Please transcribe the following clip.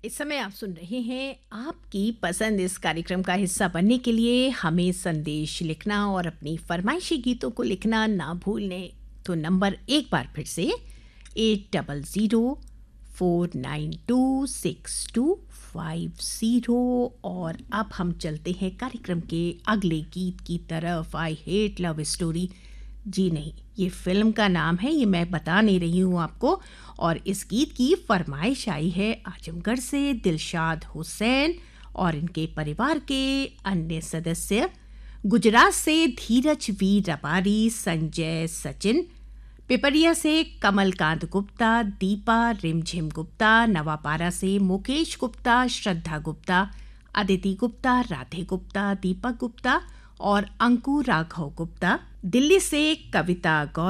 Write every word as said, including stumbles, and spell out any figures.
इस समय आप सुन रहे हैं आपकी पसंद। इस कार्यक्रम का हिस्सा बनने के लिए हमें संदेश लिखना और अपनी फरमाइशी गीतों को लिखना ना भूलें। तो नंबर एक बार फिर से at double zero four nine two six two five zero. और अब हम चलते हैं कार्यक्रम के अगले गीत की तरफ। आई हेट लव स्टोरी, जी नहीं, ये फिल्म का नाम है, ये मैं बता नहीं रही हूँ आपको। और इस गीत की फरमाइश आई है आजमगढ़ से दिलशाद हुसैन और इनके परिवार के अन्य सदस्य। गुजरात से धीरज वी रबारी, संजय सचिन। पिपरिया से कमलकांत गुप्ता, दीपा रिमझिम गुप्ता। नवापारा से मुकेश गुप्ता, श्रद्धा गुप्ता, अदिति गुप्ता, राधे गुप्ता, दीपक गुप्ता और अंकु राघव गुप्ता। दिल्ली से कविता गौर